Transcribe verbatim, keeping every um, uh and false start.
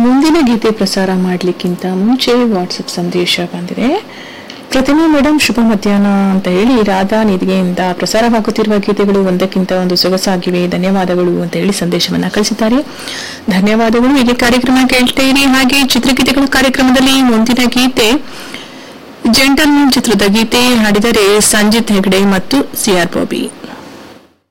ಮುಂದಿನ ಗೀತೆ ಪ್ರಸಾರ ಮಾಡಲಿಕ್ಕಿಂತ ಮುಂಚೆ ವಾಟ್ಸಪ್ ಸಂದೇಶ ಬಂದಿದೆ. ಪ್ರತಿಮಾ ಮೇಡಮ್ ಶುಭ ಮಧ್ಯಾಹ್ನ ಅಂತ ಹೇಳಿ ರಾಧಾ ನಿಧಿಗೆಯಿಂದ ಪ್ರಸಾರವಾಗುತ್ತಿರುವ ಗೀತೆಗಳು ಒಂದಕ್ಕಿಂತ ಒಂದು ಸೊಗಸಾಗಿವೆ, ಧನ್ಯವಾದಗಳು ಅಂತ ಹೇಳಿ ಸಂದೇಶವನ್ನ ಕಳಿಸಿದ್ದಾರೆ. ಧನ್ಯವಾದಗಳು. ಹೀಗೆ ಕಾರ್ಯಕ್ರಮ ಕೇಳ್ತಾ ಇರಿ. ಹಾಗೆ ಚಿತ್ರಗೀತೆಗಳ ಕಾರ್ಯಕ್ರಮದಲ್ಲಿ ಮುಂದಿನ ಗೀತೆ ಜೆಂಟಲ್ಮನ್ ಚಿತ್ರದ ಗೀತೆ ಹಾಡಿದರೆ ಸಂಜಿತ್ ಹೆಗ್ಡೆ ಮತ್ತು ಸಿ ಆರ್ ಬಾಬಿ.